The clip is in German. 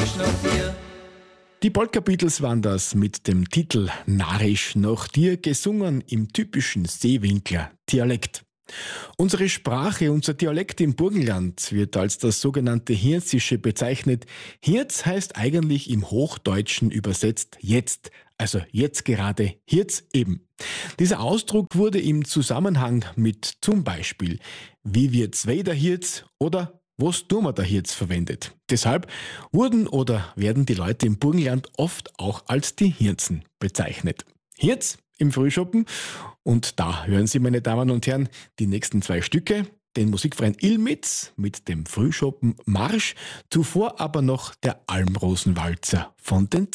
narisch nach dir. Die Polka-Beatles waren das mit dem Titel Narisch nach dir, gesungen im typischen Seewinkler Dialekt. Unsere Sprache, unser Dialekt im Burgenland wird als das sogenannte Hirzische bezeichnet. Hirz heißt eigentlich im Hochdeutschen übersetzt jetzt, also jetzt gerade, Hirz eben. Dieser Ausdruck wurde im Zusammenhang mit zum Beispiel wie wird's weder Hirz oder was tun wir da Hirz verwendet. Deshalb wurden oder werden die Leute im Burgenland oft auch als die Hirzen bezeichnet. Hirz im Frühschoppen. Und da hören Sie, meine Damen und Herren, die nächsten 2 Stücke. Den Musikverein Illmitz mit dem Frühschoppen Marsch, zuvor aber noch der Almrosenwalzer von den